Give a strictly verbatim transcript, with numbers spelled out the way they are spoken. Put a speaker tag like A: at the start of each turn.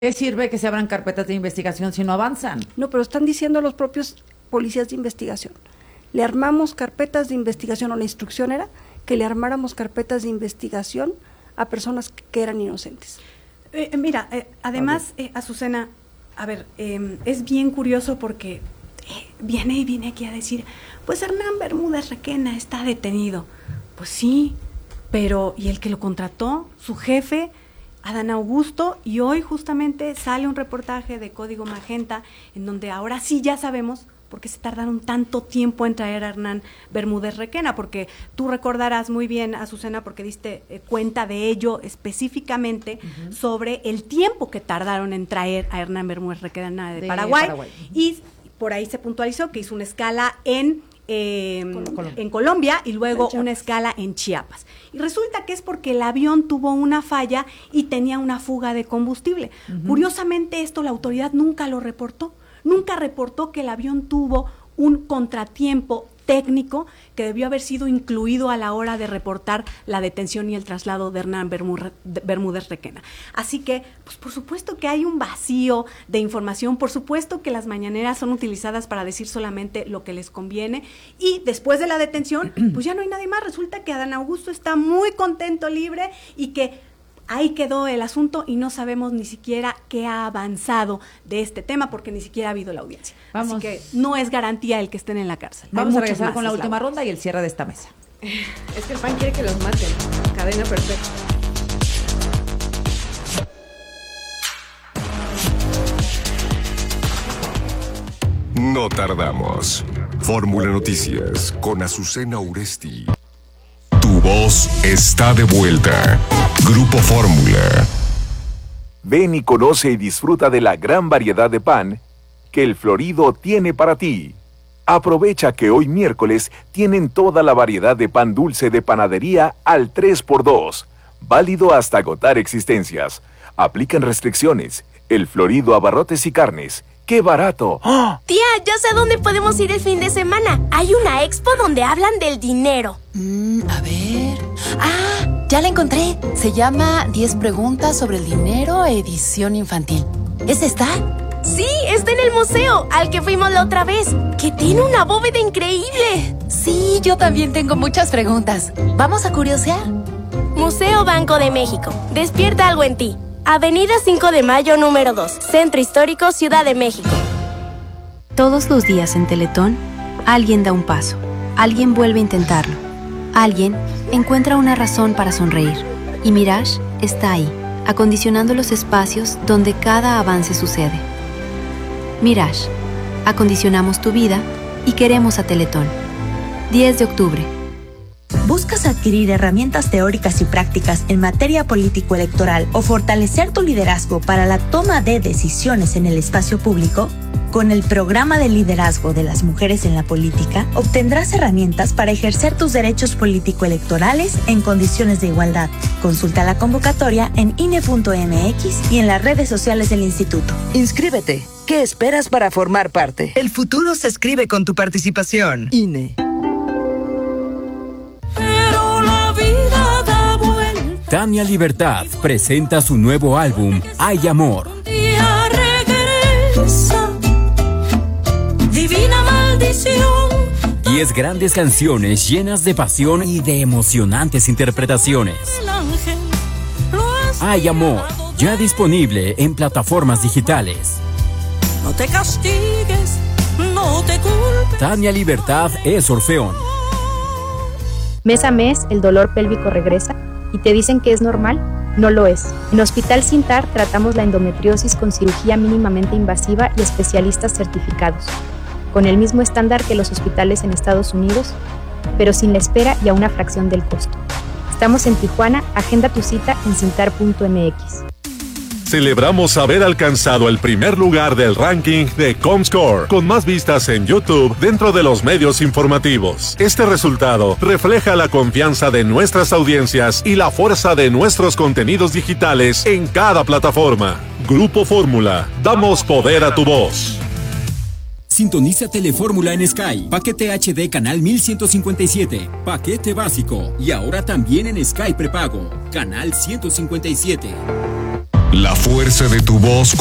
A: ¿Qué sirve que se abran carpetas de investigación si no avanzan?
B: No, pero están diciendo los propios policías de investigación. Le armamos carpetas de investigación, o la instrucción era que le armáramos carpetas de investigación a personas que eran inocentes.
C: Eh, mira, eh, además, eh, Azucena, a ver, eh, es bien curioso porque eh, viene y viene aquí a decir, pues Hernán Bermúdez Requena está detenido. Pues sí, pero ¿y el que lo contrató? Su jefe, Adán Augusto, y hoy justamente sale un reportaje de Código Magenta en donde ahora sí ya sabemos por qué se tardaron tanto tiempo en traer a Hernán Bermúdez Requena, porque tú recordarás muy bien, Azucena, porque diste eh, cuenta de ello específicamente, uh-huh, sobre el tiempo que tardaron en traer a Hernán Bermúdez Requena de, de Paraguay, Paraguay. Uh-huh. Y por ahí se puntualizó que hizo una escala en Eh, Colombia. en Colombia y luego una escala en Chiapas. Y resulta que es porque el avión tuvo una falla y tenía una fuga de combustible. Uh-huh. Curiosamente esto la autoridad nunca lo reportó. Nunca reportó que el avión tuvo un contratiempo técnico que debió haber sido incluido a la hora de reportar la detención y el traslado de Hernán Bermúdez Requena. Así que, pues por supuesto que hay un vacío de información, por supuesto que las mañaneras son utilizadas para decir solamente lo que les conviene, y después de la detención, pues ya no hay nadie más. Resulta que Adán Augusto está muy contento, libre, y que ahí quedó el asunto y no sabemos ni siquiera qué ha avanzado de este tema porque ni siquiera ha habido la audiencia. Vamos. Así que no es garantía el que estén en la cárcel.
A: Vamos a regresar con la última ronda y el cierre de esta mesa.
D: Es que el P A N quiere que los maten. Cadena perfecta.
E: No tardamos. Fórmula Noticias con Azucena Uresti. Tu voz está de vuelta. Grupo Fórmula.
F: Ven y conoce y disfruta de la gran variedad de pan que el Florido tiene para ti. Aprovecha que hoy miércoles tienen toda la variedad de pan dulce de panadería al tres por dos. Válido hasta agotar existencias. Aplican restricciones. El Florido Abarrotes y Carnes. ¡Qué barato! ¡Oh!
G: Tía, ya sé a dónde podemos ir el fin de semana. Hay una expo donde hablan del dinero.
H: Mm, a ver... ¡Ah! Ya la encontré. Se llama diez preguntas sobre el dinero, edición infantil. ¿Es esta?
G: Sí, está en el museo, al que fuimos la otra vez, que tiene una bóveda increíble.
H: Sí, yo también tengo muchas preguntas. ¿Vamos a curiosear?
G: Museo Banco de México. Despierta algo en ti. Avenida cinco de mayo, número dos, Centro Histórico, Ciudad de México.
I: Todos los días en Teletón, alguien da un paso, alguien vuelve a intentarlo, alguien encuentra una razón para sonreír. Y Mirage está ahí, acondicionando los espacios donde cada avance sucede. Mirage, acondicionamos tu vida y queremos a Teletón. diez de octubre.
J: ¿Buscas adquirir herramientas teóricas y prácticas en materia político-electoral o fortalecer tu liderazgo para la toma de decisiones en el espacio público? Con el Programa de Liderazgo de las Mujeres en la Política, obtendrás herramientas para ejercer tus derechos político-electorales en condiciones de igualdad. Consulta la convocatoria en I N E punto M X y en las redes sociales del Instituto.
K: Inscríbete. ¿Qué esperas para formar parte? El futuro se escribe con tu participación. I N E.
L: Tania Libertad presenta su nuevo álbum, Hay Amor.
M: Divina maldición.
L: Diez grandes canciones llenas de pasión y de emocionantes interpretaciones. Hay Amor, ya disponible en plataformas digitales.
M: No te castigues, no te culpes.
L: Tania Libertad es Orfeón.
N: Mes a mes, el dolor pélvico regresa y te dicen que es normal. No lo es. En Hospital Sintar tratamos la endometriosis con cirugía mínimamente invasiva y especialistas certificados, con el mismo estándar que los hospitales en Estados Unidos, pero sin la espera y a una fracción del costo. Estamos en Tijuana, agenda tu cita en sintar punto M X.
O: Celebramos haber alcanzado el primer lugar del ranking de Comscore, con más vistas en YouTube dentro de los medios informativos. Este resultado refleja la confianza de nuestras audiencias y la fuerza de nuestros contenidos digitales en cada plataforma. Grupo Fórmula, damos poder a tu voz.
L: Sintoniza Telefórmula en Sky, paquete H D canal mil ciento cincuenta y siete, paquete básico y ahora también en Sky prepago, canal ciento cincuenta y siete.
E: La fuerza de tu voz